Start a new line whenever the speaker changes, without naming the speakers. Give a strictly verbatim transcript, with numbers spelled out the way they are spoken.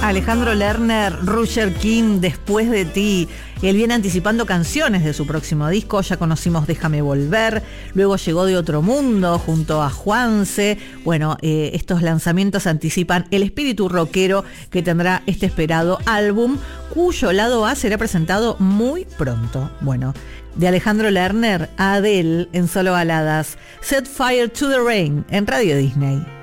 Alejandro Lerner, Roger King, Después de ti. Él viene anticipando canciones de su próximo disco. Ya conocimos Déjame Volver, luego llegó De Otro Mundo junto a Juanse. Bueno, eh, estos lanzamientos anticipan el espíritu rockero que tendrá este esperado álbum, cuyo lado A será presentado muy pronto. Bueno, de Alejandro Lerner a Adele en Solo Baladas, Set Fire to the Rain en Radio Disney.